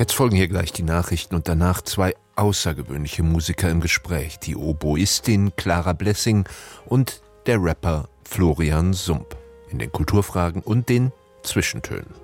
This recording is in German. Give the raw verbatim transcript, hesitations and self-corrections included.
Jetzt folgen hier gleich die Nachrichten und danach zwei außergewöhnliche Musiker im Gespräch. Die Oboistin Clara Blessing und der Rapper Florian Sump. In den Kulturfragen und den Zwischentönen.